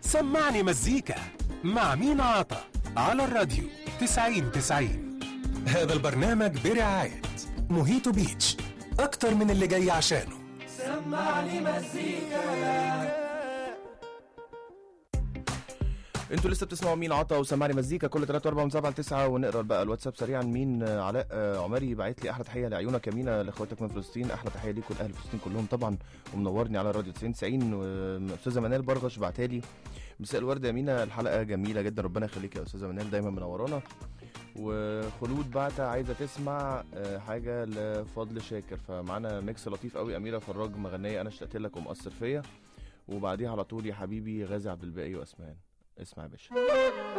سمعني مزيكا مع مينا عطا على الراديو 90-90. هذا البرنامج برعاية موهيتو بيتش، أكتر من اللي جاي عشانه. سمعني مزيكا. انتوا لسه بتسمعوا مين عطا وسمعني مزيكا كل 3 4 7 9. ونقرا بقى الواتساب سريعا. مين؟ علاء عمري باعت لي احلى تحيه لعيونك يا مينا لاخواتك من فلسطين. احلى تحيه ليكم لاهل فلسطين كلهم طبعا، ومنورني على راديو 90-90. واستاذه منال برغش بعتها لي مساء الورد يا مينا، الحلقه جميله جدا، ربنا يخليك يا استاذه منال، دايما منورانا. وخلود بعتة عايزه تسمع حاجه لفضل شاكر، فمعانا ميكس لطيف قوي، اميره فراج مغنيه انا اشتقت لك ومؤثر فيا، وبعديها على طول يا حبيبي غازي عبد الباقي واسمان. اسمع يا باشا.